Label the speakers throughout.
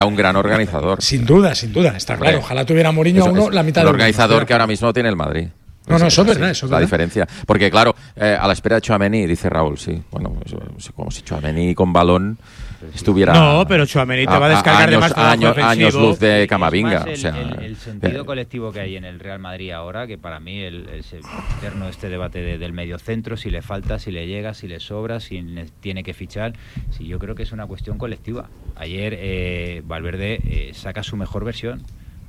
Speaker 1: un gran organizador.
Speaker 2: Sin duda, está claro. Ojalá tuviera Mourinho a uno la mitad
Speaker 1: del
Speaker 2: del
Speaker 1: organizador que ahora mismo tiene el Madrid.
Speaker 2: No, eso es verdad,
Speaker 1: la diferencia. Porque, claro, a la espera de Tchouaméni, dice Raúl, sí. Bueno, como si Tchouaméni con balón estuviera.
Speaker 3: No, pero Tchouaméni te va a descargar
Speaker 1: años luz de Camavinga.
Speaker 4: El sentido colectivo que hay en el Real Madrid ahora, que para mí es eterno este debate del mediocentro, si le falta, si le llega, si le sobra, si tiene que fichar. Sí, yo creo que es una cuestión colectiva. Ayer Valverde saca su mejor versión.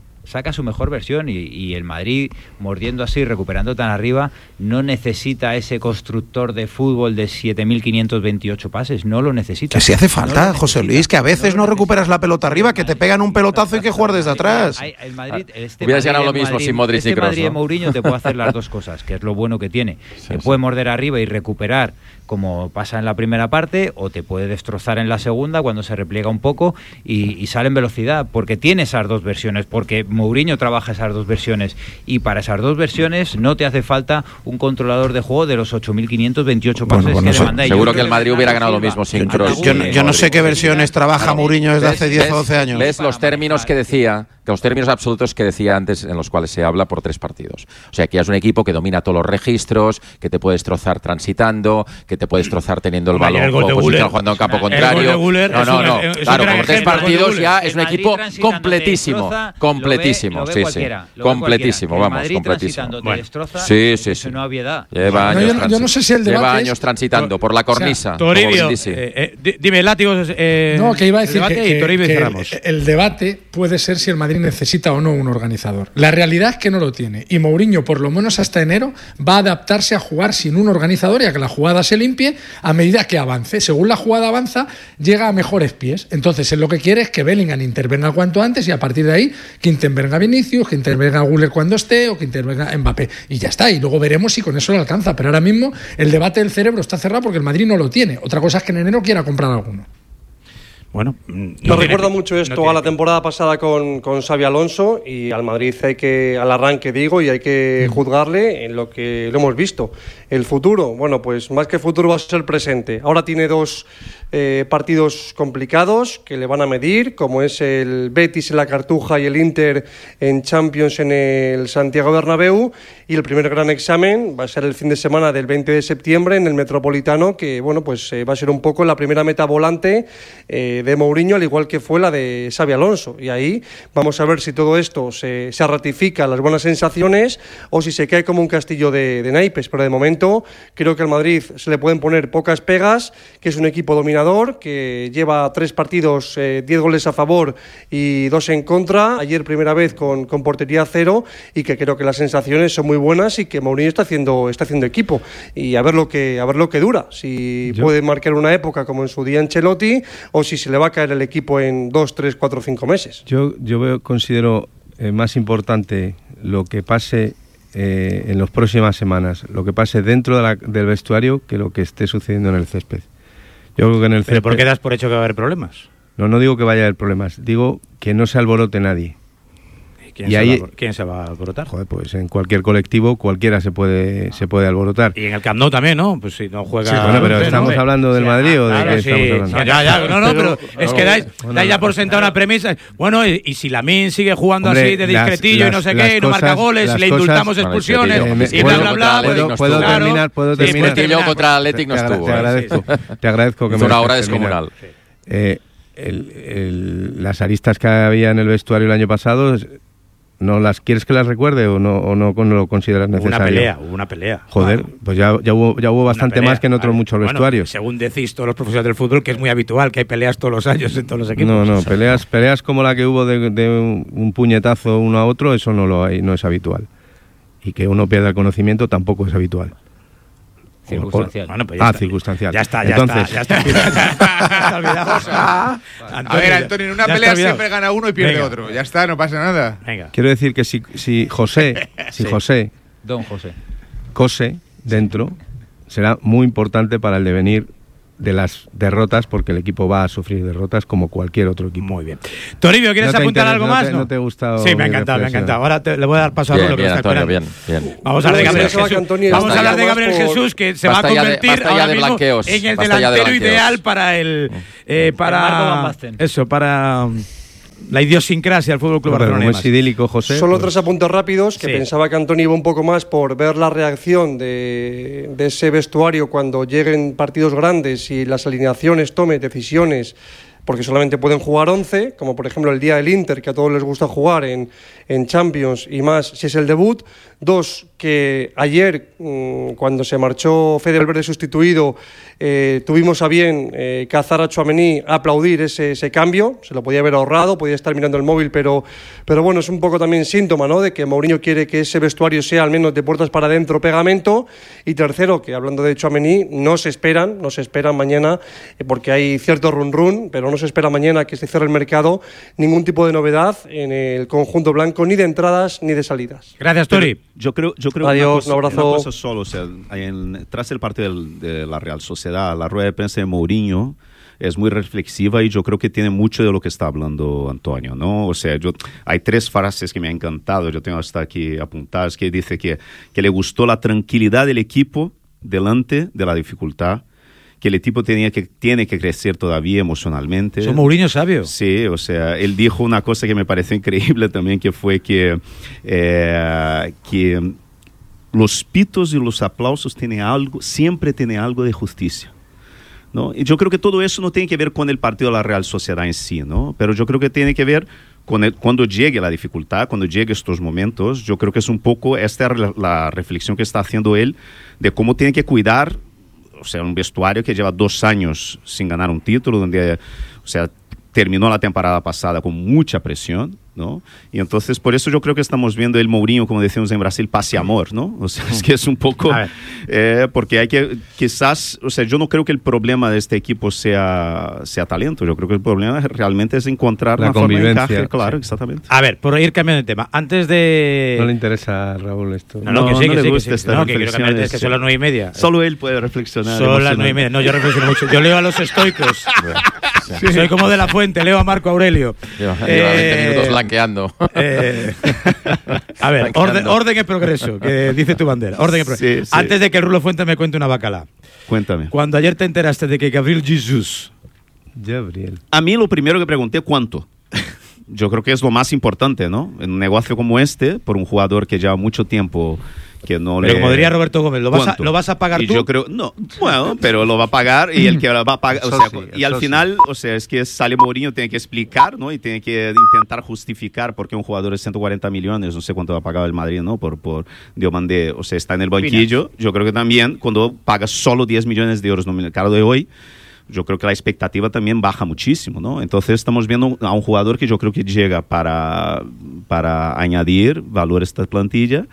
Speaker 4: Y el Madrid, mordiendo así, recuperando tan arriba, no necesita ese constructor de fútbol de 7.528 pases, no lo necesita.
Speaker 5: Que si hace falta, José Luis, que a veces no recuperas la pelota arriba, que te pegan un pelotazo y que jugar desde atrás.
Speaker 4: El Madrid,
Speaker 1: hubieras ganado lo mismo sin Modric y Kroos.
Speaker 4: Madrid de Mourinho te puede hacer las dos cosas, que es lo bueno que tiene. Te puede morder arriba y recuperar, como pasa en la primera parte, o te puede destrozar en la segunda cuando se repliega un poco y sale en velocidad, porque tiene esas dos versiones, porque Mourinho trabaja esas dos versiones, y para esas dos versiones no te hace falta un controlador de juego de los 8.528 pases que demanda.
Speaker 1: Seguro que el Madrid hubiera ganado lo mismo sin Kroos.
Speaker 5: Yo no sé qué versiones trabaja Mourinho desde hace 10 o 12 años.
Speaker 1: ¿Ves los términos que decía, los términos absolutos que decía antes, en los cuales se habla por 3 partidos? O sea, que es un equipo que domina todos los registros, que te puede destrozar transitando, que te puede destrozar teniendo el balón jugando en campo contrario. No. Claro, por 3 partidos ya es un equipo completísimo. Completísimo, vamos, completísimo. Sí.
Speaker 4: No había edad.
Speaker 2: Yo no sé si el debate
Speaker 1: lleva años transitando por la cornisa.
Speaker 3: Toribio, dime, látigos.
Speaker 2: No, que iba a decir que el debate puede ser si el Madrid necesita o no un organizador. La realidad es que no lo tiene. Y Mourinho, por lo menos hasta enero, va a adaptarse a jugar sin un organizador y a que la jugada se limpie a medida que avance. Según la jugada avanza, llega a mejores pies. Entonces, él lo que quiere es que Bellingham intervenga cuanto antes y a partir de ahí que intervenga Vinicius, que intervenga Güler cuando esté o que intervenga Mbappé. Y ya está. Y luego veremos si con eso le alcanza. Pero ahora mismo el debate del cerebro está cerrado porque el Madrid no lo tiene. Otra cosa es que en enero quiera comprar alguno.
Speaker 6: Bueno, yo recuerdo mucho esto a la temporada pasada con Xabi Alonso, y al Madrid al arranque digo, y hay que juzgarle en lo que lo hemos visto. El futuro, bueno, pues más que futuro va a ser el presente. Ahora tiene 2 partidos complicados que le van a medir, como es el Betis en la Cartuja y el Inter en Champions en el Santiago Bernabéu, y el primer gran examen va a ser el fin de semana del 20 de septiembre en el Metropolitano, que bueno, pues va a ser un poco la primera meta volante de Mourinho, al igual que fue la de Xabi Alonso, y ahí vamos a ver si todo esto se ratifica, las buenas sensaciones, o si se cae como un castillo de naipes. Pero de momento creo que al Madrid se le pueden poner pocas pegas, que es un equipo dominador, que lleva 3 partidos, 10 goles a favor y 2 en contra, ayer primera vez con portería 0, y que creo que las sensaciones son muy buenas y que Mourinho está haciendo equipo, y a ver lo que dura, si puede marcar una época como en su día Ancelotti, o si se le va a caer el equipo en 2, 3, 4, 5 meses.
Speaker 7: Yo considero más importante lo que pase en las próximas semanas, lo que pase dentro del vestuario, que lo que esté sucediendo en el césped. Yo creo que en el césped...
Speaker 3: ¿Pero por qué das por hecho que va a haber problemas?
Speaker 7: No digo que vaya a haber problemas, digo que no se alborote nadie.
Speaker 3: ¿Quién se va a alborotar?
Speaker 7: Joder, pues en cualquier colectivo cualquiera se puede alborotar.
Speaker 3: Y en el Camp Nou también, ¿no? Pues si no juega...
Speaker 7: Sí, bueno, pero ¿estamos hablando del Madrid o de qué estamos hablando?
Speaker 3: Pero es que dais ya por sentar una premisa. Bueno, y si Lamine sigue jugando así de discretillo y no sé qué, y no marca goles, y le indultamos expulsiones, y bla, bla, bla...
Speaker 7: ¿Puedo terminar?
Speaker 1: Discretillo contra el Athletic no estuvo.
Speaker 7: Te agradezco que me...
Speaker 1: Una hora descomunal.
Speaker 7: Las aristas que había en el vestuario el año pasado... ¿No las quieres que las recuerde o no lo consideras necesario?
Speaker 3: Hubo una pelea.
Speaker 7: Joder, pues ya hubo bastante más que en otros muchos vestuarios.
Speaker 3: Según decís todos los profesionales del fútbol, que es muy habitual, que hay peleas todos los años en todos los equipos.
Speaker 7: No, peleas como la que hubo de un puñetazo uno a otro, eso no es habitual. Y que uno pierda el conocimiento tampoco es habitual.
Speaker 4: Circunstancial.
Speaker 3: Bueno, pues ya está.
Speaker 7: Circunstancial.
Speaker 3: Ya está.
Speaker 8: A ver, Antonio, en una pelea siempre gana uno y pierde otro. Ya está, no pasa nada.
Speaker 3: Venga.
Speaker 7: Quiero decir que si José
Speaker 4: Don José
Speaker 7: cose dentro, será muy importante para el devenir de las derrotas, porque el equipo va a sufrir derrotas como cualquier otro equipo.
Speaker 3: Muy bien. Toribio, ¿quieres apuntar algo más?
Speaker 7: ¿No te ha gustado?
Speaker 3: Sí, me ha encantado. Ahora le voy a dar paso a Rulo, que está esperando.
Speaker 1: Bien.
Speaker 3: Vamos a hablar de Gabriel Jesús. Vamos a hablar de Gabriel Jesús, que se va a convertir ahora mismo en el delantero ideal para la idiosincrasia del Fútbol Club Barcelona.
Speaker 7: Es idílico, José.
Speaker 6: Solo 3 apuntes rápidos, que pensaba que Antoni iba un poco más por ver la reacción de ese vestuario cuando lleguen partidos grandes y las alineaciones tome decisiones, porque solamente pueden jugar 11, como por ejemplo el día del Inter, que a todos les gusta jugar en Champions, y más si es el debut. 2, que ayer, cuando se marchó Fede Valverde sustituido, tuvimos a bien cazar a Tchouaméni, aplaudir ese cambio. Se lo podía haber ahorrado, podía estar mirando el móvil, pero bueno, es un poco también síntoma, ¿no?, de que Mourinho quiere que ese vestuario sea al menos de puertas para adentro pegamento. Y tercero, que hablando de Tchouaméni, no se esperan mañana, porque hay cierto run, pero no se espera mañana que se cierre el mercado, ningún tipo de novedad en el conjunto blanco, ni de entradas ni de salidas.
Speaker 3: Gracias, Tori.
Speaker 9: Yo creo
Speaker 6: adiós, un abrazo.
Speaker 9: Una cosa solo, o sea, tras el partido de la Real Sociedad, la rueda de prensa de Mourinho es muy reflexiva y yo creo que tiene mucho de lo que está hablando Antonio, ¿no? O sea, hay 3 frases que me han encantado, yo tengo hasta aquí apuntadas, que dice que le gustó la tranquilidad del equipo delante de la dificultad, que el equipo tiene que crecer todavía emocionalmente.
Speaker 3: ¿Son Mourinho sabio?
Speaker 9: Sí, o sea, él dijo una cosa que me pareció increíble también, que fue que los pitos y los aplausos siempre tienen algo de justicia, ¿no? Y yo creo que todo eso no tiene que ver con el partido de la Real Sociedad en sí, ¿no? Pero yo creo que tiene que ver con cuando llegue la dificultad, cuando llegue estos momentos. Yo creo que es un poco esta la reflexión que está haciendo él de cómo tiene que cuidar, o sea, un vestuario que lleva 2 años sin ganar un título, donde, o sea, terminó la temporada pasada con mucha presión, ¿no? Y entonces, por eso yo creo que estamos viendo el Mourinho, como decimos en Brasil, paz y amor, ¿no? O sea, es que es un poco... porque hay que, quizás, o sea, yo no creo que el problema de este equipo sea talento, yo creo que el problema realmente es encontrar
Speaker 7: la
Speaker 9: forma de
Speaker 7: convivencia.
Speaker 9: encaje, claro, exactamente.
Speaker 3: A ver, por ir cambiando de tema, antes de...
Speaker 7: No le interesa a Raúl esto.
Speaker 3: No, que sí,
Speaker 9: no
Speaker 3: que
Speaker 9: le
Speaker 3: sí,
Speaker 9: gusta
Speaker 3: que sí.
Speaker 9: esta
Speaker 3: No, que quiero
Speaker 9: reflexión,
Speaker 3: cambiar, es que son las 9:30.
Speaker 9: Solo él puede reflexionar.
Speaker 3: Son las 9:30. No, yo reflexiono mucho. Yo leo a los estoicos. Soy como de la Fuente, leo a Marco Aurelio.
Speaker 1: Lleva 20 minutos blanqueando.
Speaker 3: A ver, orden y progreso, que dice tu bandera. Orden y progreso.
Speaker 9: Sí.
Speaker 3: Antes de que el Rulo Fuente me cuente una bacala.
Speaker 9: Cuéntame.
Speaker 3: Cuando ayer te enteraste de que Gabriel Jesus...
Speaker 7: Gabriel.
Speaker 9: A mí lo primero que pregunté, ¿cuánto? Yo creo que es lo más importante, ¿no? En un negocio como este, por un jugador que lleva mucho tiempo que no
Speaker 3: pero como diría Roberto Gómez, ¿lo vas a pagar
Speaker 9: y
Speaker 3: tú?
Speaker 9: Yo creo, no, bueno, pero lo va a pagar y el que va a pagar, o sea, y al final, o sea, es que sale Mourinho, tiene que explicar, ¿no? Y tiene que intentar justificar por qué un jugador de 140 millones, no sé cuánto va a pagar el Madrid, ¿no? Por Diomandé, o sea, está en el banquillo. Yo creo que también cuando pagas solo 10 millones de euros en el mercado de hoy, yo creo que la expectativa también baja muchísimo, ¿no? Entonces estamos viendo a un jugador que yo creo que llega para añadir valor a esta plantilla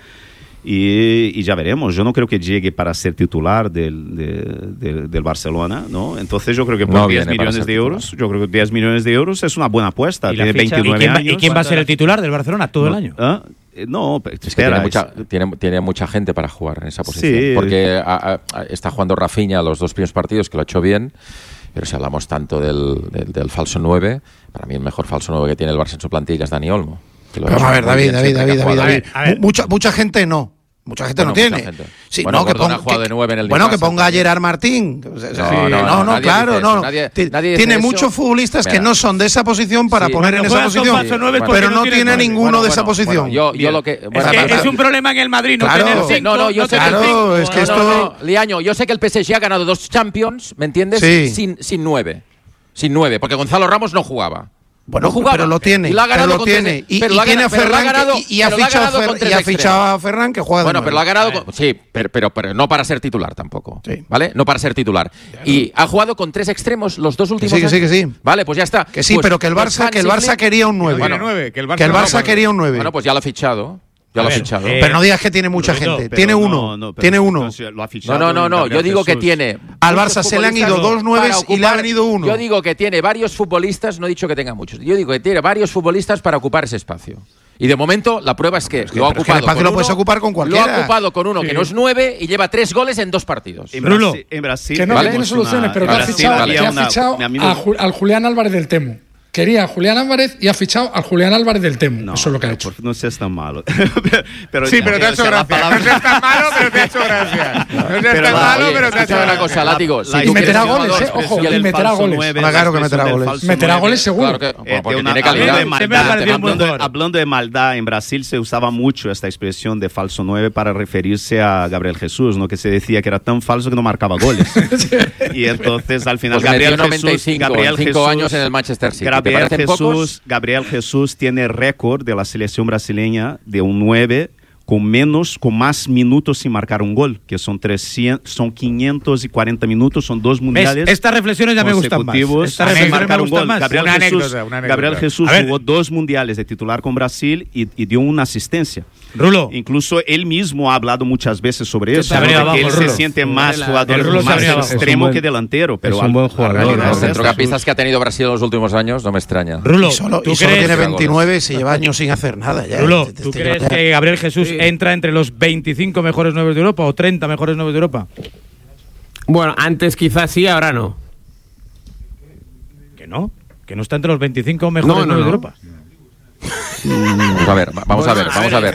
Speaker 9: y ya veremos. Yo no creo que llegue para ser titular del Barcelona, ¿no? Entonces yo creo que por 10 millones de euros, yo creo que 10 millones de euros es una buena apuesta. Tiene 29 años.
Speaker 3: ¿Y quién va a ser el titular del Barcelona todo el año?
Speaker 9: No,
Speaker 1: es que tiene mucha gente para jugar en esa posición. Sí. Porque está jugando Rafinha los 2 primeros partidos, que lo ha hecho bien. Pero si hablamos tanto del falso 9, para mí el mejor falso 9 que tiene el Barça en su plantilla es Dani Olmo.
Speaker 5: Pero a ver, David. Mucha gente no. Mucha gente no tiene. Sí,
Speaker 1: bueno,
Speaker 5: no, que ponga,
Speaker 1: ha jugado de 9 en el
Speaker 5: bueno, que ponga a Gerard Martín. No, claro, no. Tiene muchos futbolistas que no son de esa posición para poner en esa posición, pero no tiene ninguno de esa posición.
Speaker 1: Yo lo que
Speaker 3: es un problema en el Madrid, no
Speaker 5: claro,
Speaker 3: tener 5.
Speaker 1: Yo sé
Speaker 5: claro, es que esto
Speaker 1: Liaño, yo sé que el PSG ha ganado 2 Champions, ¿me entiendes?
Speaker 5: Sí.
Speaker 1: Sin 9. Sin 9, porque Gonzalo Ramos no jugaba.
Speaker 5: Bueno, pero lo tiene. Y tiene a Ferran y ha fichado a Ferran, que juega de 9.
Speaker 1: Bueno, pero lo ha ganado sí, pero no para ser titular tampoco.
Speaker 5: Sí.
Speaker 1: ¿Vale? No para ser titular. Y ha jugado con 3 extremos los 2 últimos años.
Speaker 5: Que sí.
Speaker 1: Vale, pues ya está.
Speaker 5: Que sí, pero que el Barça quería un 9. Que el Barça quería un 9.
Speaker 1: Bueno, pues ya lo ha fichado. Ya lo ha fichado.
Speaker 5: Pero no digas que tiene mucha gente. Tiene uno.
Speaker 1: No. Yo digo que tiene.
Speaker 5: Al Barça se le han ido 2 9 y le han ido 1.
Speaker 1: Yo digo que tiene varios futbolistas, no he dicho que tenga muchos. Yo digo que tiene varios futbolistas para ocupar ese espacio. Y de momento la prueba es que lo ha ocupado.
Speaker 5: El espacio lo puedes ocupar con cualquiera.
Speaker 1: Lo ha ocupado con uno que no es 9 y lleva 3 goles en 2 partidos.
Speaker 2: En Brasil que no tiene soluciones, pero te has fichado al Julián Álvarez del Temo, quería a Julián Álvarez y ha fichado al Julián Álvarez del Temu. Eso es lo que ha hecho.
Speaker 9: No seas tan malo.
Speaker 8: Pero te ha hecho gracia. No seas tan malo, pero te ha hecho gracia. No seas tan malo, pero te ha hecho gracia.
Speaker 1: Una cosa, Látigo.
Speaker 2: Y meterá goles, ojo, y meterá goles.
Speaker 5: Claro que meterá goles.
Speaker 2: Meterá goles seguro.
Speaker 1: Porque tiene calidad.
Speaker 9: Hablando de maldad, en Brasil se usaba mucho esta expresión de falso 9 para referirse a Gabriel Jesús, ¿no? Que se decía que era tan falso que no marcaba goles. Y entonces al final
Speaker 1: Gabriel Jesús, 5 años en el Manchester City.
Speaker 9: Gabriel Jesús tiene récord de la selección brasileña de un 9 con más minutos sin marcar un gol, que son 540 minutos, son 2 mundiales.
Speaker 3: Estas reflexiones ya me gustan más.
Speaker 9: Estas sin marcar un gol.
Speaker 8: Gabriel
Speaker 9: Jesús jugó 2 mundiales de titular con Brasil y dio una asistencia.
Speaker 3: Rulo.
Speaker 9: Incluso él mismo ha hablado muchas veces sobre eso,
Speaker 3: que
Speaker 9: él se siente más jugador, más extremo que delantero. Pero
Speaker 7: es un buen jugador.
Speaker 1: Los centrocampistas que ha tenido Brasil en los últimos años no me extraña.
Speaker 5: Rulo, solo tiene 29 y se lleva años sin hacer nada.
Speaker 3: Rulo, ¿tú crees que Gabriel Jesús entra entre los 25 mejores 9 de Europa o 30 mejores 9 de Europa?
Speaker 10: Bueno, antes quizás sí, ahora no.
Speaker 3: ¿Que no? ¿Que no está entre los 25 mejores 9 de Europa?
Speaker 1: Vamos a ver.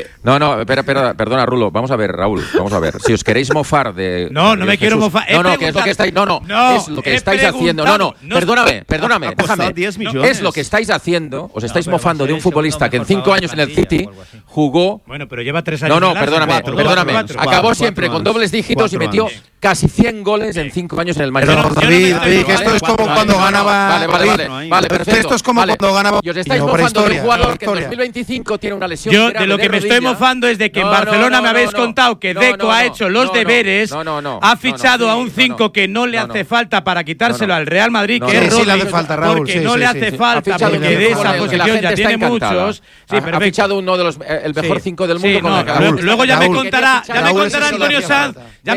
Speaker 1: Perdona, Rulo. Vamos a ver, Raúl. Vamos a ver. Si os queréis mofar de.
Speaker 3: No me quiero mofar.
Speaker 1: ¿Qué es lo que estáis? Es lo que estáis haciendo. Perdóname. Déjame. Es lo que estáis haciendo. Os estáis mofando de un futbolista que en 5 años en el City jugó.
Speaker 3: Bueno, pero lleva 3 años.
Speaker 1: Perdóname. Acabó siempre con dobles dígitos y metió casi 100 goles en 5 años en el Manchester
Speaker 5: City. David, que esto es como cuando ganaba.
Speaker 1: Vale, perfecto.
Speaker 5: Esto es como cuando ganaba.
Speaker 1: Y os estáis mofando de un jugador que en 2025 tiene una lesión.
Speaker 3: Yo de lo que me estoy mofando es de que en Barcelona me habéis contado que Deco ha hecho los deberes, ha fichado a un 5 que no le hace falta para quitárselo al Real Madrid, que es Rodri, porque no le hace falta, porque de esa posición ya tiene muchos.
Speaker 1: Ha fichado uno de los el mejor 5 del mundo.
Speaker 3: Luego ya me contará Antonio Sanz,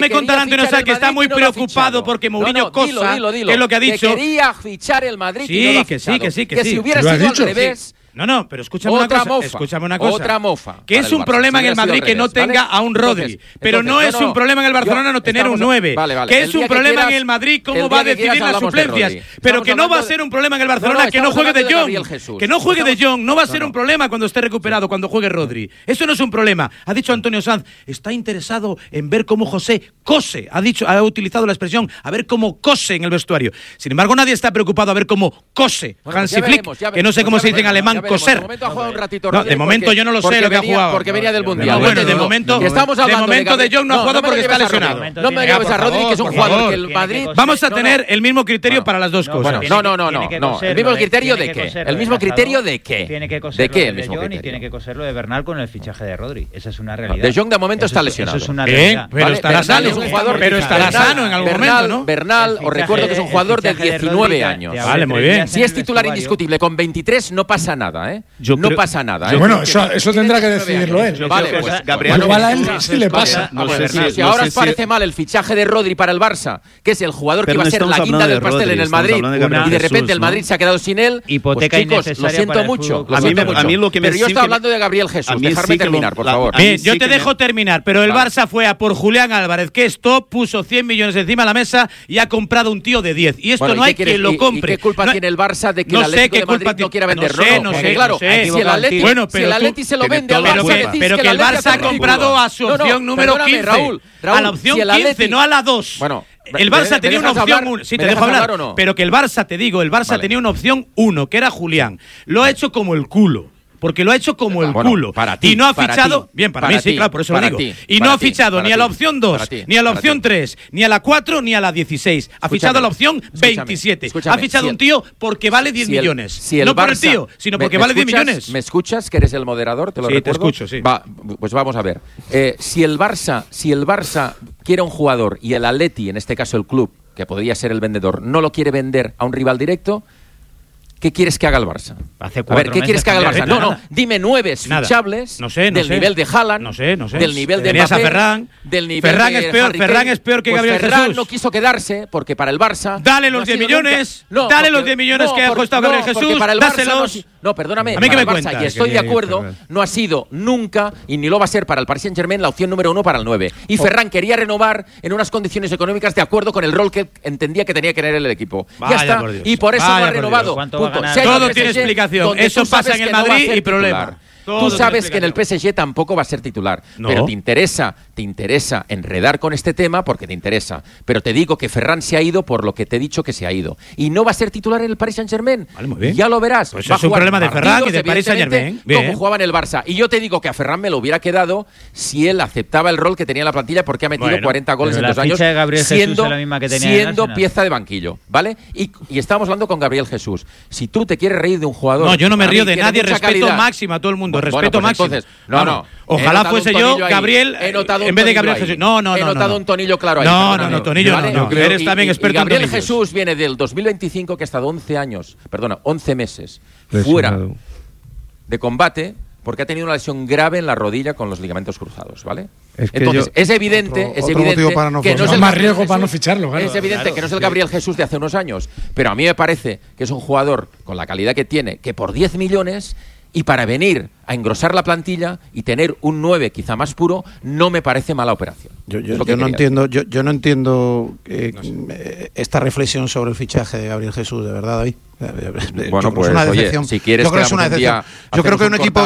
Speaker 3: que está muy preocupado porque Mourinho cosa, que es lo que ha dicho.
Speaker 1: Que quería fichar el Madrid.
Speaker 3: Que sí.
Speaker 1: Que si hubiera sido al revés.
Speaker 3: No, pero escúchame una cosa.
Speaker 1: Otra mofa.
Speaker 3: Que es un problema en el Madrid que no tenga a un Rodri. Pero no es un problema en el Barcelona no tener un 9. Que es un problema en el Madrid cómo va a decidir las suplencias. Pero que no va a ser un problema en el Barcelona que no juegue De Jong. Que no juegue De Jong. No va a ser un problema cuando esté recuperado, cuando juegue Rodri. Eso no es un problema. Ha dicho Antonio Sanz, está interesado en ver cómo José cose. Ha utilizado la expresión, a ver cómo cose en el vestuario. Sin embargo, nadie está preocupado a ver cómo cose Hansi Flick, que no sé cómo se dice en alemán. Coser.
Speaker 1: De momento ha jugado un ratito.
Speaker 3: De momento yo no lo sé lo que ha jugado.
Speaker 1: Porque venía del Mundial.
Speaker 3: Bueno, de momento De Jong no ha jugado porque está lesionado.
Speaker 1: No me lleves a Rodri, que es un jugador que el Madrid.
Speaker 3: Vamos a tener el mismo criterio para las dos cosas.
Speaker 1: No. ¿El mismo criterio de qué? ¿El mismo criterio de qué?
Speaker 4: Tiene que coserlo de Jong y tiene que coserlo de Bernal con el fichaje de Rodri. Esa es una realidad.
Speaker 1: De Jong de momento está lesionado.
Speaker 4: Eso es una realidad.
Speaker 3: Pero estará sano. Pero estará sano en algún momento, ¿no?
Speaker 1: Bernal, os recuerdo que es un jugador de 19 años.
Speaker 3: Vale, muy bien.
Speaker 1: Si es titular indiscutible con 23 no pasa nada, ¿eh? No pasa nada.
Speaker 2: Bueno, eso tendrá que decidirlo él.
Speaker 1: Vale, pues
Speaker 2: Gabriel, igual a él sí le pasa.
Speaker 1: Si ahora os parece mal el fichaje de Rodri para el Barça, que es el jugador que iba a ser la guinda del pastel en el Madrid, y de repente el Madrid se ha quedado sin él,
Speaker 4: hipoteca
Speaker 1: chicos, lo siento mucho.
Speaker 9: Pero
Speaker 1: yo estoy hablando de Gabriel Jesús. Dejarme terminar, por favor.
Speaker 3: Yo te dejo terminar, pero el Barça fue a por Julián Álvarez, que es top, puso 100 millones encima de la mesa y ha comprado un tío de 10. Y esto no hay quien lo compre.
Speaker 1: ¿Y qué culpa tiene el Barça de que el Atlético de Madrid no quiera venderlo?
Speaker 3: No sé, claro.
Speaker 1: Si el Atleti se lo vende al Barça,
Speaker 3: pero que el Barça ha comprado a su opción número 15.
Speaker 1: Raúl,
Speaker 3: a la opción 15, no a la 2.
Speaker 1: Bueno,
Speaker 3: el Barça tenía una opción 1. Sí, te dejo hablar. Pero que el Barça, te digo, el Barça tenía una opción 1, que era Julián. Lo ha hecho como el culo. Porque lo ha hecho como el culo.
Speaker 1: Para ti,
Speaker 3: y no ha fichado. Bien, para mí sí, claro, por eso lo digo. Y no ha fichado ni a la opción 2, ni a la opción 3, ni a la 4, ni a la 16. Ha fichado a la opción 27. Ha fichado un tío porque vale 10 millones. No por el tío, sino porque vale 10 millones.
Speaker 1: ¿Me escuchas? Que eres el moderador, te lo recuerdo.
Speaker 3: Sí, te escucho, sí.
Speaker 1: Pues vamos a ver. Si el Barça quiere un jugador y el Atleti, en este caso el club, que podría ser el vendedor, no lo quiere vender a un rival directo, ¿qué quieres que haga el Barça? ¿Qué quieres que haga el Barça? No, dime 9 fichables del nivel de Haaland, del nivel de Mbappé,
Speaker 3: Ferran,
Speaker 1: del nivel
Speaker 3: Ferran
Speaker 1: de
Speaker 3: Ferran es peor que Gabriel Jesús.
Speaker 1: Ferran no quiso quedarse porque para el Barça
Speaker 3: dale los 10 millones, dale los 10 millones que ha costado Gabriel Jesús,
Speaker 1: para el Barça
Speaker 3: dáselos.
Speaker 1: No, perdóname,
Speaker 3: a mí que me
Speaker 1: cuentas. Y estoy de acuerdo, no ha sido nunca y ni lo va a ser para el Paris Saint-Germain la opción número 1 para el 9. Y Ferran quería renovar en unas condiciones económicas de acuerdo con el rol que entendía que tenía que tener el equipo. Ya está. Y por eso lo ha renovado. Punto punto.
Speaker 3: Todo tiene explicación. Eso pasa en el Madrid y problema.
Speaker 1: Tú sabes que en el PSG tampoco va a ser titular, pero te interesa enredar con este tema porque te interesa. Pero te digo que Ferran se ha ido por lo que te he dicho que se ha ido. Y no va a ser titular en el Paris Saint-Germain.
Speaker 3: Vale, muy bien.
Speaker 1: Ya lo verás.
Speaker 3: Pues es un problema de Ferran y de Paris Saint-Germain.
Speaker 1: Como jugaba en el Barça. Y yo te digo que a Ferran me lo hubiera quedado si él aceptaba el rol que tenía en la plantilla porque ha metido 40 goles en 2 años siendo pieza de banquillo. ¿Vale? Y estamos hablando con Gabriel Jesús. Si tú te quieres reír de un jugador...
Speaker 3: No, yo no me río de nadie. Respeto máximo a todo el mundo. Respeto máximo.
Speaker 1: Entonces, no.
Speaker 3: Ojalá fuese yo, Gabriel, en vez de Gabriel Jesús. No.
Speaker 1: He notado un tonillo claro ahí.
Speaker 3: No, Tonillo ¿vale? no. Eres también experto en tonillos.
Speaker 1: Gabriel Jesús viene del 2025, que ha estado 11 meses fuera de combate porque ha tenido una lesión grave en la rodilla con los ligamentos cruzados, ¿vale? Entonces, es evidente que no es el
Speaker 2: más riesgo para no ficharlo, claro.
Speaker 1: Es evidente que no es el Gabriel Jesús de hace unos años, pero a mí me parece que es un jugador con la calidad que tiene, que por 10 millones... Y para venir a engrosar la plantilla y tener un 9 quizá más puro, no me parece mala operación.
Speaker 5: Yo no entiendo esta reflexión sobre el fichaje de Gabriel Jesús, de verdad, David.
Speaker 1: Bueno, pues oye, si quieres,
Speaker 5: yo creo que es una decepción. Yo creo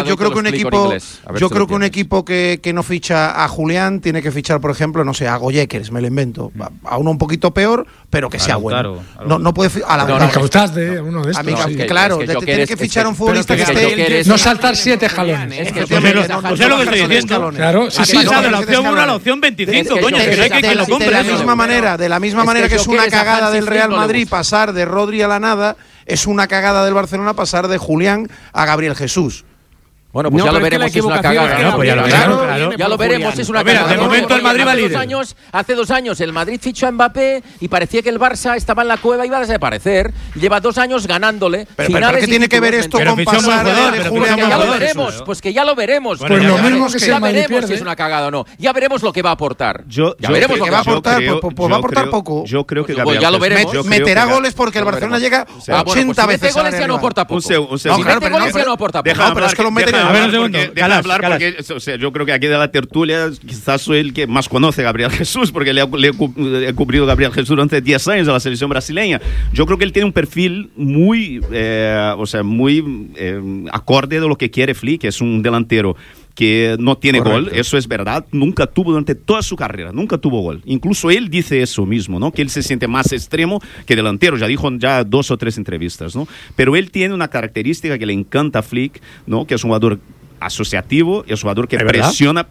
Speaker 5: que un equipo que no ficha a Julián tiene que fichar, por ejemplo, no sé, a Goyekers, me lo invento, a uno un poquito peor, pero que sea bueno. No puede a la
Speaker 2: uno de estos.
Speaker 5: Claro, tiene que fichar a un futbolista que esté
Speaker 2: no saltar 7 jalones.
Speaker 3: Pues es lo que estoy diciendo.
Speaker 2: Claro, sí.
Speaker 3: De la opción 1 a la opción 25, coño, que no hay que lo compre.
Speaker 5: De la misma manera que es una cagada del Real Madrid pasar de Rodri a la nada, es una cagada del Barcelona pasar de Julián a Gabriel Jesús.
Speaker 1: Bueno, pues ya lo veremos si es una cagada. Ya lo veremos si es una cagada.
Speaker 3: De momento el Madrid va líder.
Speaker 1: Hace 2 años el Madrid fichó a Mbappé y parecía que el Barça estaba en la cueva y iba a desaparecer. Lleva 2 años ganándole.
Speaker 5: ¿Pero qué tiene que ver esto con pasar de Julián?
Speaker 1: Ya lo veremos. Pues que ya lo veremos.
Speaker 2: Pues lo mismo que
Speaker 1: ya veremos si es una cagada o no. Ya veremos lo que va a aportar.
Speaker 5: Ya veremos lo que va a aportar. Pues va a aportar poco.
Speaker 9: Yo creo que
Speaker 1: ya lo veremos.
Speaker 5: Meterá goles porque el Barcelona llega 80 veces.
Speaker 1: Si mete goles ya no aporta poco. Si
Speaker 5: mete
Speaker 1: goles ya no aporta poco.
Speaker 5: No, pero es que lo meten.
Speaker 9: A ver un segundo. Porque, o sea, yo creo que aquí de la tertulia quizás soy el que más conoce a Gabriel Jesús, porque le he cubrido a Gabriel Jesús durante 10 años a la selección brasileña. Yo creo que él tiene un perfil muy acorde de lo que quiere Flick, que es un delantero que no tiene gol, eso es verdad, nunca tuvo durante toda su carrera, nunca tuvo gol. Incluso él dice eso mismo, ¿no? Que él se siente más extremo que delantero, ya dijo 2 o 3 entrevistas, ¿no? Pero él tiene una característica que le encanta a Flick, ¿no? Que es un jugador asociativo, es un jugador que presiona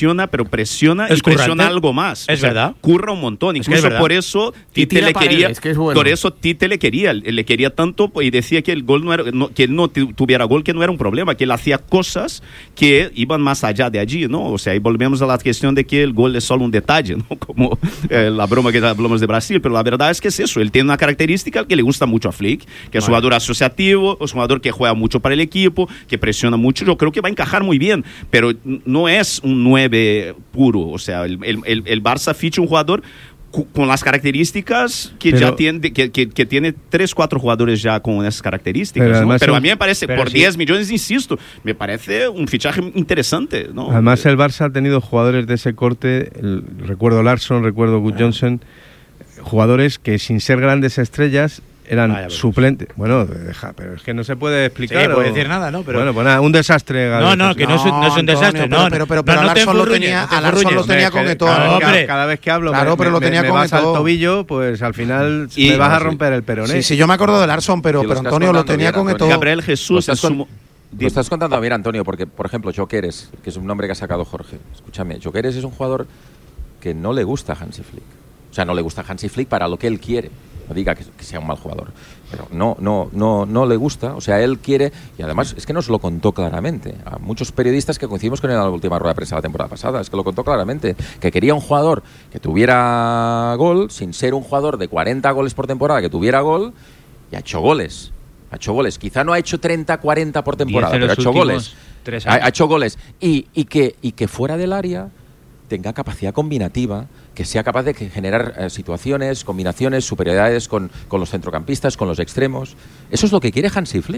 Speaker 9: y presiona algo más.
Speaker 3: Es verdad.
Speaker 9: Curra un montón. Incluso por eso Tite le quería, por eso Tite le quería tanto y decía que el gol no era, que él no tuviera gol, que no era un problema, que él hacía cosas que iban más allá de allí, ¿no? O sea, ahí volvemos a la cuestión de que el gol es solo un detalle, ¿no? Como la broma que hablamos de Brasil, pero la verdad es que es eso. Él tiene una característica que le gusta mucho a Flick, que es un jugador asociativo, es un jugador que juega mucho para el equipo, que presiona mucho. Yo creo que va a encajar muy bien, pero no es un 9 puro. O sea, el Barça ficha un jugador con las características que ya tiene, que tiene 3-4 jugadores ya con esas características, pero a mí me parece, por 10 millones, insisto, me parece un fichaje interesante, ¿no?
Speaker 7: Además el Barça ha tenido jugadores de ese corte, recuerdo Larsson, recuerdo Good Johnson, jugadores que sin ser grandes estrellas eran suplentes. Bueno, pero es que no se puede explicar.
Speaker 3: Sí, no puede decir nada, ¿no? Pero
Speaker 7: bueno, pues nada, un desastre.
Speaker 3: No, que no es un desastre.
Speaker 5: Pero Larsson lo tenía con Eto'o.
Speaker 7: Cada vez que hablo,
Speaker 5: pero lo tenía con
Speaker 7: Eto'o. Al tobillo, pues al final me vas a romper el peroné.
Speaker 5: Sí, yo me tengo de Larsson, pero Antonio lo tenía con Eto'o.
Speaker 9: Gabriel Jesús
Speaker 1: Lo estás contando bien, Antonio, porque, por ejemplo, Jokeres, que es un nombre que ha sacado Jorge. Escúchame, Jokeres es un jugador que no le gusta a Hansi Flick. O sea, no le gusta a Hansi Flick para lo que él quiere. No diga que sea un mal jugador, pero no le gusta. O sea, él quiere, y además es que nos lo contó claramente a muchos periodistas que coincidimos con él en la última rueda de prensa la temporada pasada. Es que lo contó claramente, que quería un jugador que tuviera gol, sin ser un jugador de 40 goles por temporada, que tuviera gol, y ha hecho goles. Quizá no ha hecho 30, 40 por temporada, pero ha hecho goles. Ha hecho goles. Y que fuera del área tenga capacidad combinativa, que sea capaz de generar situaciones, combinaciones, superioridades con los centrocampistas, con los extremos. Eso es lo que quiere Hansi Flick.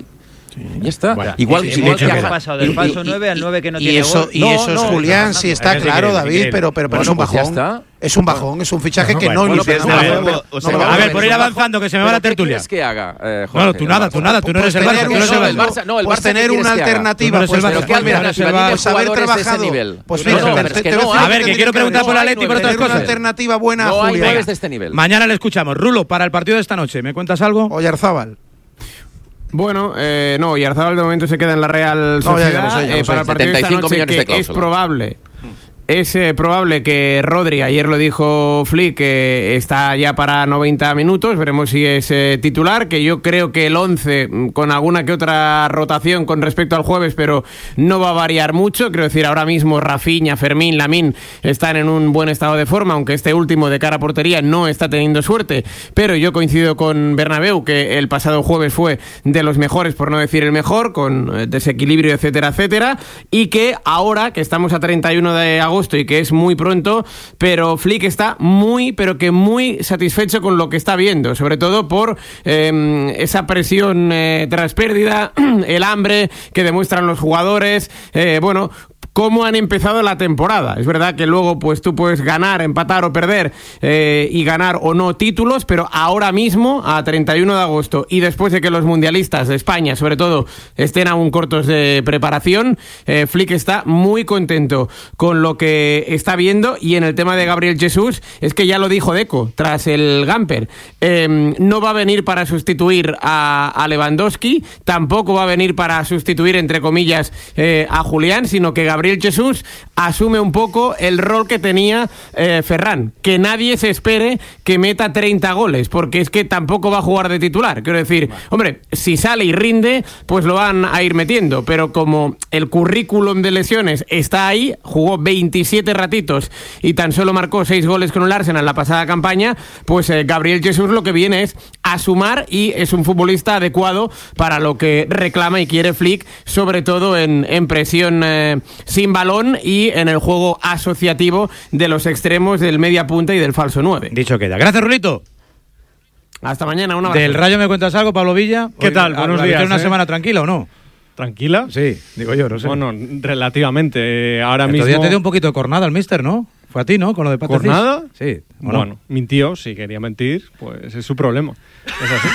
Speaker 1: Ya está.
Speaker 4: Bueno, igual que ha pasado del falso 9 al 9 que no tiene gol.
Speaker 5: Y eso es Julián, sí está claro, David, pero es un bajón. Es un bajón, es un fichaje que no ilusiona.
Speaker 3: A ver, por ir avanzando, que se me va la tertulia.
Speaker 1: ¿Qué que haga?
Speaker 3: Bueno, tú nada, tú no eres el Barça.
Speaker 1: No, el
Speaker 5: Barça tener una alternativa. Pues haber trabajado. Pues
Speaker 3: a ver, que quiero preguntar por Atleti por otras cosas.
Speaker 5: Una alternativa buena a Julián.
Speaker 1: No hay 9 de este nivel.
Speaker 3: Mañana le escuchamos. Rulo, para el partido de esta noche, ¿me cuentas algo?
Speaker 5: Oyarzábal.
Speaker 10: Bueno, no, Oyarzábal de momento se queda en la Real Sociedad. Para el partido de esta noche, que es probable. Es probable que Rodri, ayer lo dijo Flick, que está ya para 90 minutos, veremos si es titular, que yo creo que el 11, con alguna que otra rotación con respecto al jueves, pero no va a variar mucho. Quiero decir, ahora mismo Rafinha, Fermín, Lamine están en un buen estado de forma, aunque este último de cara a portería no está teniendo suerte, pero yo coincido con Bernabéu, que el pasado jueves fue de los mejores, por no decir el mejor, con desequilibrio, etcétera, etcétera, y que ahora, que estamos a 31 de agosto, y que es muy pronto, pero Flick está muy satisfecho con lo que está viendo, sobre todo por esa presión tras pérdida, el hambre que demuestran los jugadores, cómo han empezado la temporada. Es verdad que luego pues tú puedes ganar, empatar o perder y ganar o no títulos, pero ahora mismo, a 31 de agosto y después de que los mundialistas de España, sobre todo, estén aún cortos de preparación, Flick está muy contento con lo que está viendo. Y en el tema de Gabriel Jesús, es que ya lo dijo Deco tras el Gamper, no va a venir para sustituir a Lewandowski, tampoco va a venir para sustituir, entre comillas, a Julián, sino que Gabriel Jesús asume un poco el rol que tenía Ferran, que nadie se espere que meta 30 goles, porque es que tampoco va a jugar de titular. Quiero decir, hombre, si sale y rinde, pues lo van a ir metiendo, pero como el currículum de lesiones está ahí, jugó 27 ratitos y tan solo marcó 6 goles con el Arsenal en la pasada campaña, pues Gabriel Jesús lo que viene es a sumar, y es un futbolista adecuado para lo que reclama y quiere Flick, sobre todo en presión sin balón y en el juego asociativo de los extremos, del media punta y del falso 9.
Speaker 3: Dicho queda. Gracias, Rulito.
Speaker 10: Hasta mañana, un abrazo.
Speaker 3: ¿Del Rayo me cuentas algo, Pablo Villa?
Speaker 8: ¿Qué tal? Buenos días.
Speaker 3: ¿Una semana tranquila o no?
Speaker 8: ¿Tranquila?
Speaker 3: Sí, digo yo, no sé.
Speaker 8: Bueno, relativamente. Ahora mismo...
Speaker 3: Todavía te dio un poquito de cornada al míster, ¿no? Fue a ti, ¿no? Con lo de Patricis.
Speaker 8: ¿Cornada?
Speaker 3: Sí.
Speaker 8: Bueno, mintió. Si quería mentir, pues es su problema. Es así.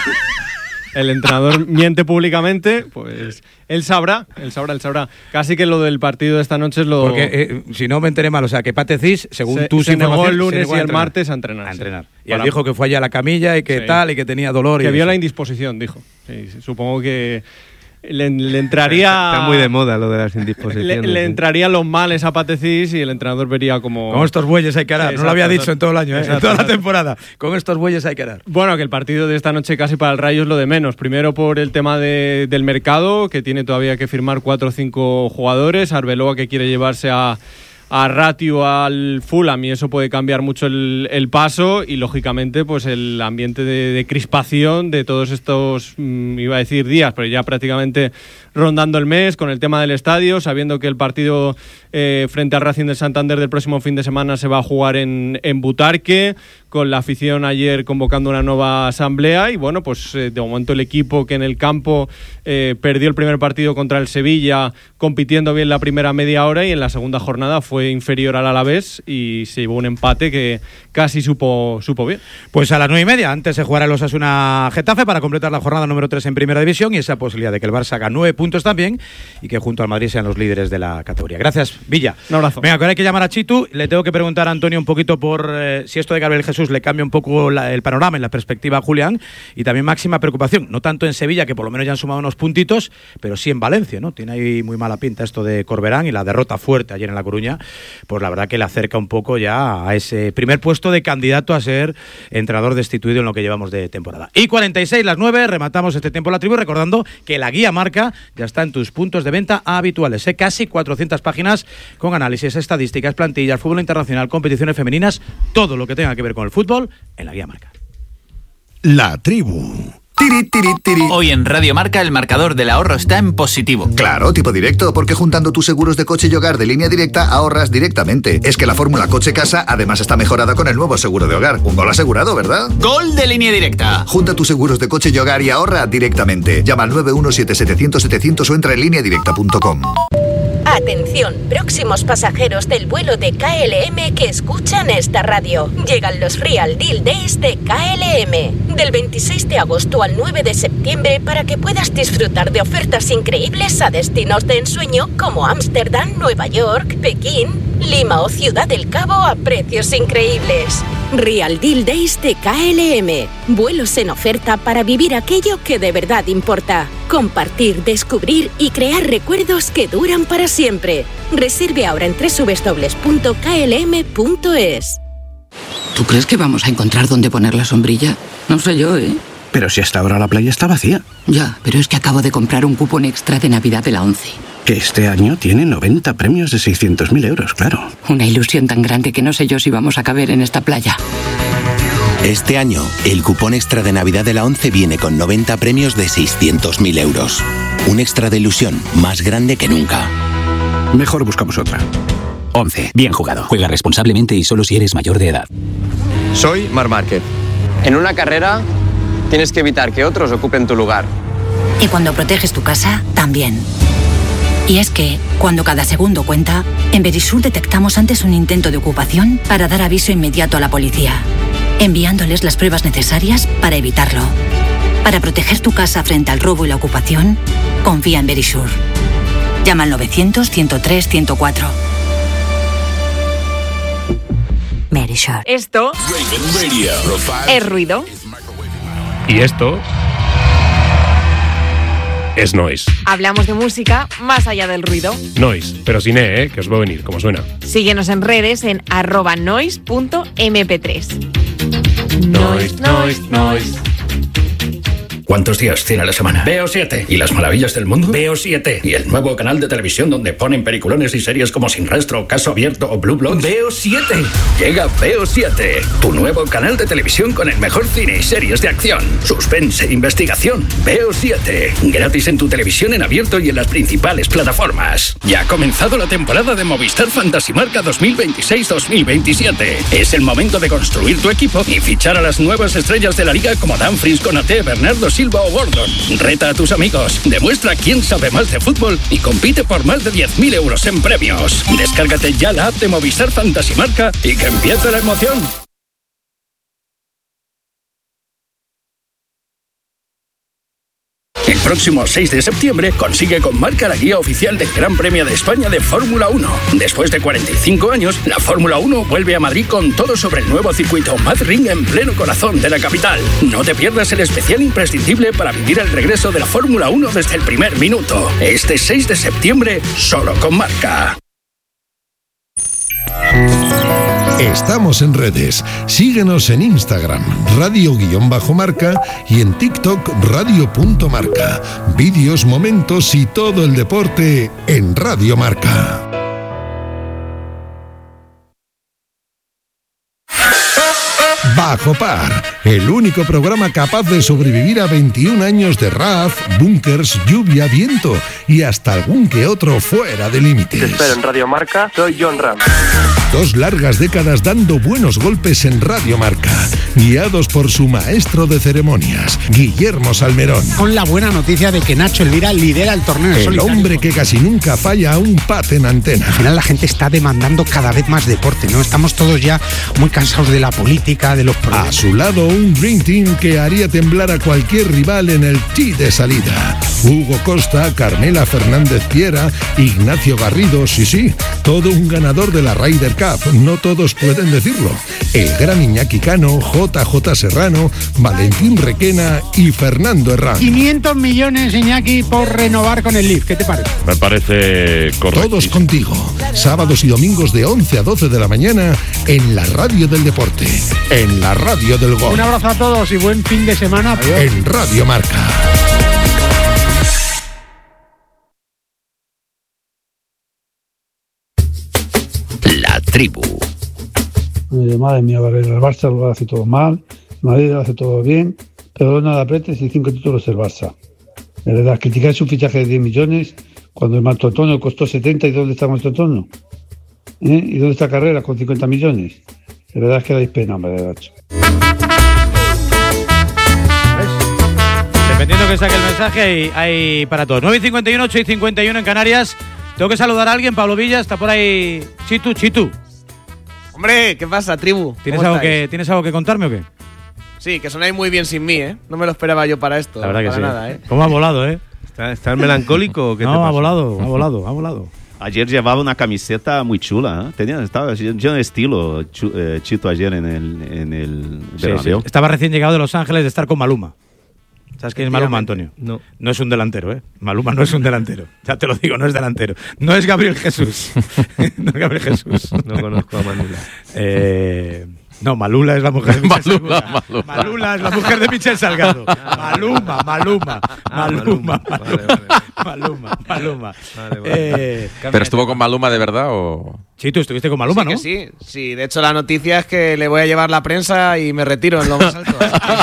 Speaker 8: El entrenador miente públicamente, pues él sabrá. Casi que lo del partido de esta noche es lo...
Speaker 3: Porque, si no me enteré mal, o sea, que Patricis, según tú...
Speaker 8: Se negó el lunes y el martes a entrenar.
Speaker 3: Y él dijo que fue allá a la camilla y que tal, y que tenía dolor.
Speaker 8: Que vio la indisposición, dijo. Sí, supongo que... Le entraría...
Speaker 7: Está muy de moda lo de las indisposiciones.
Speaker 8: Le entrarían los males a Patricis y el entrenador vería como...
Speaker 3: Con estos bueyes hay que arar. No lo había dicho en todo el año, en toda la temporada. Con estos bueyes hay que arar.
Speaker 8: Bueno, que el partido de esta noche casi para el Rayo es lo de menos. Primero por el tema del mercado, que tiene todavía que firmar 4 o 5 jugadores. Arbeloa, que quiere llevarse a Ratio al Fulham, y eso puede cambiar mucho el paso, y lógicamente pues el ambiente de crispación de todos estos, iba a decir días, pero ya prácticamente rondando el mes, con el tema del estadio, sabiendo que el partido frente al Racing de Santander del próximo fin de semana se va a jugar en Butarque, con la afición ayer convocando una nueva asamblea. Y bueno, pues de momento el equipo, que en el campo perdió el primer partido contra el Sevilla, compitiendo bien la primera media hora, y en la segunda jornada fue inferior al Alavés y se llevó un empate que casi supo bien.
Speaker 3: Pues a las 9:30, antes se jugará el Osasuna-Getafe para completar la jornada número 3 en Primera División, y esa posibilidad de que el Barça haga 9 puntos también y que junto al Madrid sean los líderes de la categoría. Gracias, Villa.
Speaker 8: Un abrazo.
Speaker 3: Venga, ahora hay que llamar a Chitu. Le tengo que preguntar a Antonio un poquito por si esto de Gabriel Jesús le cambia un poco el panorama en la perspectiva a Julián, y también máxima preocupación, no tanto en Sevilla, que por lo menos ya han sumado unos puntitos, pero sí en Valencia, ¿no? Tiene ahí muy mala pinta esto de Corberán, y la derrota fuerte ayer en La Coruña, pues la verdad que le acerca un poco ya a ese primer puesto de candidato a ser entrenador destituido en lo que llevamos de temporada. Y 46, las 9, rematamos este tiempo en la tribu, recordando que la guía Marca ya está en tus puntos de venta habituales, casi 400 páginas con análisis, estadísticas, plantillas, fútbol internacional, competiciones femeninas, todo lo que tenga que ver con el fútbol en la guía Marca.
Speaker 11: La tribu, Hoy en Radio Marca el marcador del ahorro está en positivo.
Speaker 12: Claro, tipo directo, porque juntando tus seguros de coche y hogar de Línea Directa ahorras directamente. Es que la fórmula coche-casa además está mejorada con el nuevo seguro de hogar. Un gol asegurado, ¿verdad?
Speaker 11: ¡Gol de Línea Directa!
Speaker 12: Junta tus seguros de coche y hogar y ahorra directamente. Llama al 917-700-700 o entra en lineadirecta.com.
Speaker 13: Atención, próximos pasajeros del vuelo de KLM que escuchan esta radio. Llegan los Real Deal Days de KLM. Del 26 de agosto al 9 de septiembre para que puedas disfrutar de ofertas increíbles a destinos de ensueño como Ámsterdam, Nueva York, Pekín, Lima o Ciudad del Cabo a precios increíbles. Real Deal Days de KLM. Vuelos en oferta para vivir aquello que de verdad importa. Compartir, descubrir y crear recuerdos que duran para siempre. Reserve ahora en www.klm.es.
Speaker 14: ¿Tú crees que vamos a encontrar dónde poner la sombrilla? No sé yo, ¿eh?
Speaker 15: Pero si hasta ahora la playa está vacía.
Speaker 14: Ya, pero es que acabo de comprar un cupón extra de Navidad de la ONCE.
Speaker 15: Que este año tiene 90 premios de 600.000 euros, claro.
Speaker 14: Una ilusión tan grande que no sé yo si vamos a caber en esta playa.
Speaker 16: Este año, el cupón extra de Navidad de la ONCE viene con 90 premios de 600.000 euros. Un extra de ilusión más grande que nunca.
Speaker 15: Mejor buscamos otra.
Speaker 17: ONCE. Bien jugado. Juega responsablemente y solo si eres mayor de edad.
Speaker 18: Soy Marc Márquez. En una carrera tienes que evitar que otros ocupen tu lugar.
Speaker 19: Y cuando proteges tu casa, también. Y es que, cuando cada segundo cuenta, en Verisur detectamos antes un intento de ocupación para dar aviso inmediato a la policía, enviándoles las pruebas necesarias para evitarlo. Para proteger tu casa frente al robo y la ocupación, confía en Verisur. Llama al 900-103-104. Verisur.
Speaker 20: Esto es ruido.
Speaker 21: Y esto es noise.
Speaker 20: Hablamos de música más allá del ruido.
Speaker 21: Noise, pero sin E, que os va a venir, como suena.
Speaker 20: Síguenos en redes en @noise.mp3.
Speaker 21: Noise.
Speaker 22: ¿Cuántos días tiene la semana? Veo 7. ¿Y las maravillas del mundo? Veo 7. ¿Y el nuevo canal de televisión donde ponen peliculones y series como Sin Rastro, Caso Abierto o Blue Bloods? Veo 7. Llega Veo 7, tu nuevo canal de televisión con el mejor cine y series de acción, suspense e investigación. Veo 7. Gratis en tu televisión en abierto y en las principales plataformas. Ya ha comenzado la temporada de Movistar Fantasy Marca 2026-2027. Es el momento de construir tu equipo y fichar a las nuevas estrellas de la liga como Dumfries, Konaté, Bernardo Silva o Gordon. Reta a tus amigos, demuestra quién sabe más de fútbol y compite por más de 10.000 euros en premios. Descárgate ya la app de Movistar Fantasy Marca y que empiece la emoción. El próximo 6 de septiembre consigue con Marca la guía oficial del Gran Premio de España de Fórmula 1. Después de 45 años, la Fórmula 1 vuelve a Madrid con todo sobre el nuevo circuito Madrid en pleno corazón de la capital. No te pierdas el especial imprescindible para vivir el regreso de la Fórmula 1 desde el primer minuto. Este 6 de septiembre, solo con Marca.
Speaker 23: Estamos en redes. Síguenos en Instagram, radio_marca y en TikTok, radio.marca. Vídeos, momentos y todo el deporte en Radio Marca. Bajo Par, el único programa capaz de sobrevivir a 21 años de RAF, búnkers, lluvia, viento y hasta algún que otro fuera de límites.
Speaker 24: Te espero en Radio Marca, soy John Ram.
Speaker 23: 2 largas décadas dando buenos golpes en Radio Marca, guiados por su maestro de ceremonias, Guillermo Salmerón.
Speaker 25: Con la buena noticia de que Nacho Elvira lidera el torneo.
Speaker 23: El hombre que casi nunca falla a un pat en antena.
Speaker 25: Al final la gente está demandando cada vez más deporte, ¿no? Estamos todos ya muy cansados de la política, de los problemas.
Speaker 23: A su lado un Dream Team que haría temblar a cualquier rival en el tee de salida. Hugo Costa, Carmela Fernández Piera, Ignacio Garrido, sí, todo un ganador de la Ryder Cup, no todos pueden decirlo. El gran Iñaki Cano, JJ Serrano, Valentín Requena y Fernando Herrán.
Speaker 25: 500 millones, Iñaki, por renovar con el Leaf, ¿qué te parece?
Speaker 21: Me parece correcto.
Speaker 23: Todos contigo, sábados y domingos de 11 a 12 de la mañana en la radio del deporte, en la radio del gol.
Speaker 25: Un abrazo a todos y buen fin de semana.
Speaker 23: Adiós. En Radio Marca.
Speaker 16: La tribu.
Speaker 26: Madre mía, el Barça lo hace todo mal, Madrid lo hace todo bien,
Speaker 1: Corona de Apretes y 5 títulos el Barça. De verdad, criticáis un fichaje de 10 millones cuando el Marco Antonio costó 70 y ¿dónde está Marco Antonio? ¿Y dónde está Carrera con 50 millones? De verdad es que dais pena, hombre, de gacho.
Speaker 3: Dependiendo que saque el mensaje, hay para todos. 9:51, 8:51 en Canarias. Tengo que saludar a alguien. Pablo Villa, está por ahí. Chitu.
Speaker 2: Hombre, ¿qué pasa, tribu?
Speaker 3: ¿Tienes algo que contarme o qué?
Speaker 2: Sí, que sonáis muy bien sin mí, ¿eh? No me lo esperaba yo para esto.
Speaker 3: La verdad que sí.
Speaker 2: Nada, ¿eh?
Speaker 3: ¿Cómo ha volado, eh?
Speaker 7: ¿Estás melancólico o qué te pasa?
Speaker 3: Ha volado.
Speaker 4: Ayer llevaba una camiseta muy chula, ¿eh? Estaba lleno de estilo Chito ayer en el Bernabéu.
Speaker 3: Sí. Estaba recién llegado de Los Ángeles de estar con Maluma. ¿Sabes quién es Maluma, Antonio?
Speaker 7: No.
Speaker 3: No es un delantero, ¿eh? Maluma no es un delantero. Ya te lo digo, no es delantero. No es Gabriel Jesús. No
Speaker 7: conozco a Malula.
Speaker 3: No, Malula es la mujer de Michel Salgado. Malula es la mujer de Michel Salgado. Maluma.
Speaker 6: Vale. ¿Pero estuvo con Maluma de verdad o...?
Speaker 3: Sí, tú estuviste con Maluma, ¿no?
Speaker 2: Sí, de hecho la noticia es que le voy a llevar la prensa y me retiro en lo más alto.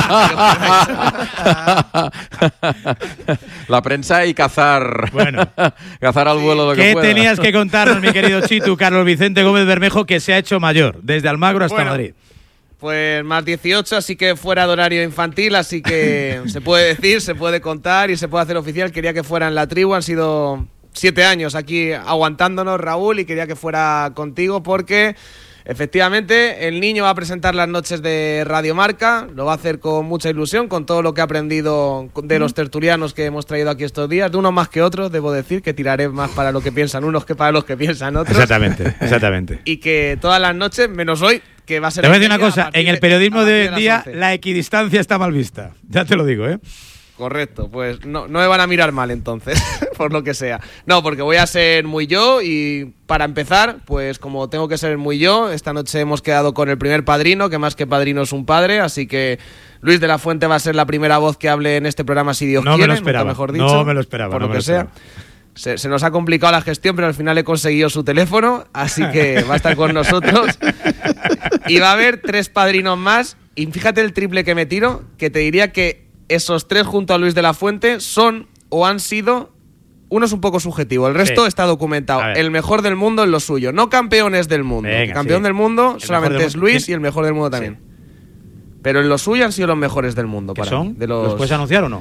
Speaker 6: La prensa y cazar.
Speaker 3: Bueno.
Speaker 6: Cazar al vuelo lo que pueda.
Speaker 3: ¿Qué tenías que contarnos, mi querido Chitu, Carlos Vicente Gómez Bermejo, que se ha hecho mayor, desde Almagro hasta Madrid?
Speaker 2: Pues más 18, así que fuera de horario infantil, así que se puede decir, se puede contar y se puede hacer oficial. Quería que fuera en la tribu, han sido 7 años aquí aguantándonos, Raúl, y quería que fuera contigo porque efectivamente el niño va a presentar las noches de Radio Marca, lo va a hacer con mucha ilusión, con todo lo que ha aprendido de los tertulianos que hemos traído aquí estos días, de unos más que otros, debo decir, que tiraré más para lo que piensan unos que para los que piensan otros.
Speaker 3: Exactamente.
Speaker 2: Y que todas las noches, menos hoy, que va a ser...
Speaker 3: Te voy a decir una cosa, en el periodismo de hoy en día la equidistancia está mal vista, ya te lo digo, ¿eh?
Speaker 2: Correcto, pues no me van a mirar mal entonces, por lo que sea. No, porque voy a ser muy yo y para empezar, pues como tengo que ser muy yo, esta noche hemos quedado con el primer padrino, que más que padrino es un padre, así que Luis de la Fuente va a ser la primera voz que hable en este programa si Dios quiere,
Speaker 3: me lo esperaba,
Speaker 2: mejor dicho,
Speaker 3: no me lo esperaba,
Speaker 2: por lo que sea. Se nos ha complicado la gestión, pero al final he conseguido su teléfono, así que va a estar con nosotros. Y va a haber 3 padrinos más, y fíjate el triple que me tiro, que te diría que esos 3 junto a Luis de la Fuente son o han sido, uno es un poco subjetivo, el resto está documentado, el mejor del mundo en lo suyo, no campeones del mundo. Venga, campeón del mundo el solamente es Luis y el mejor del mundo también. Pero en lo suyo han sido los mejores del mundo.
Speaker 3: ¿Qué son? ¿Los puedes anunciar o no?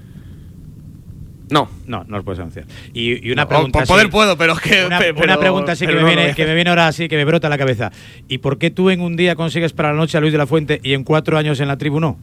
Speaker 2: No
Speaker 3: los puedes anunciar. Y una pregunta.
Speaker 2: Por poder puedo, pero es que.
Speaker 3: Una pregunta así que me viene ahora así, que me brota la cabeza. ¿Y por qué tú en un día consigues para la noche a Luis de la Fuente y en 4 años en la tribu no?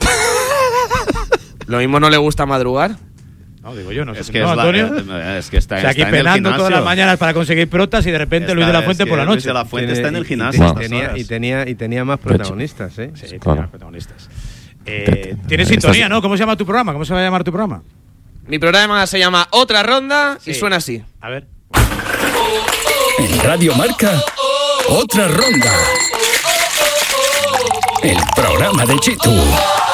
Speaker 2: Lo mismo no le gusta madrugar.
Speaker 3: No, digo yo, no sé.
Speaker 4: Es que,
Speaker 3: Antonio.
Speaker 4: Es que está,
Speaker 3: o sea, aquí
Speaker 4: está
Speaker 3: penando todas las mañanas para conseguir protas y de repente Luis de la Fuente por la noche.
Speaker 4: Luis de la Fuente está en el gimnasio.
Speaker 7: Y tenía más protagonistas, ¿eh?
Speaker 3: Sí, tenía más protagonistas. Tienes sintonía, ¿no? ¿Cómo se llama tu programa? ¿Cómo se va a llamar tu programa?
Speaker 2: Mi programa se llama Otra Ronda y suena así.
Speaker 3: A ver.
Speaker 22: En Radio Marca, Otra Ronda. El programa de Chitu.